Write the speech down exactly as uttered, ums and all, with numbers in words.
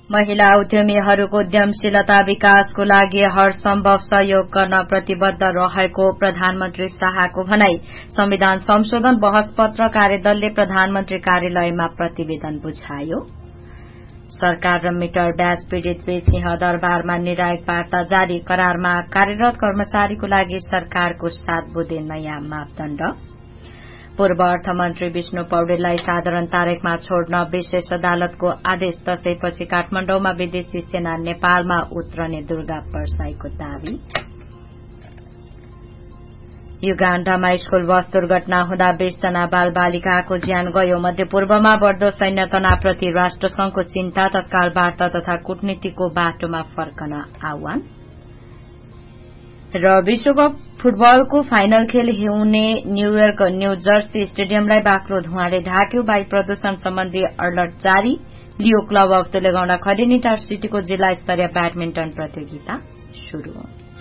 महिला उद्यमीहरूको उद्यमशीलता विकासको लागि हर सम्भव सहयोग गर्न प्रतिबद्ध रहेको प्रधानमन्त्री शाहको भनाई। संविधान संशोधन बहस पत्र कार्यदलले प्रधानमन्त्री कार्यालयमा प्रतिवेदन बुझायो। सरकार र मिटर ब्याज पीड़ित बीच सिंहदरबारमा निर्णायक वार्ता जारी। करारमा कार्यरत कर्मचारीको लागि सरकारको सात बुँदे नयाँ मापदण्ड। पूर्व अर्थमन्त्री विष्णु पौडेललाई साधारण तारिखमा छोड्न विशेष अदालतको आदेश। दशैंपछि काठमाडौँमा विदेशी सेना नेपालमा उत्रने दुर्गा परसाईको दावी। युगाण्डामा स्कूल बस दुर्घटना हुँदा बीस जना बाल बालिकाको ज्यान गयो। मध्यपूर्वमा बढ़दो सैन्य तनावप्रति राष्ट्रसंघको चिन्ता। तत्काल वार्ता तथा कूटनीतिको बाटोमा फर्कन आह्वान। र विश्वकप फुटबलको फाइनल खेल हुने न्यूयोर्क न्यू जर्सी स्टेडियमलाई बाक्लो धुवाँले ढाक्यो। वायु प्रदूषण सम्बन्धी अलर्ट जारी। लियो क्लब अफ तुलेगौंडा खडेनी टार सिटीको जिल्ला स्तरीय ब्याडमिन्टन प्रतियोगिता शुरू।